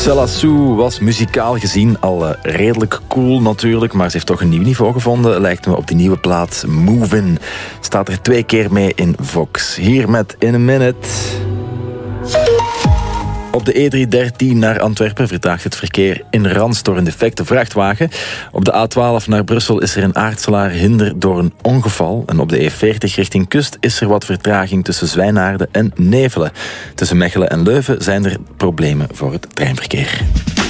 Marcella Sue was muzikaal gezien al redelijk cool natuurlijk, maar ze heeft toch een nieuw niveau gevonden, lijkt me, op die nieuwe plaat Movin'. Staat er 2 keer mee in Vox. Hier met In a Minute. Op de E313 naar Antwerpen vertraagt het verkeer in Rans door een defecte vrachtwagen. Op de A12 naar Brussel is er een aardselaar hinder door een ongeval. En op de E40 richting Kust is er wat vertraging tussen Zwijnaarden en Nevelen. Tussen Mechelen en Leuven zijn er problemen voor het treinverkeer.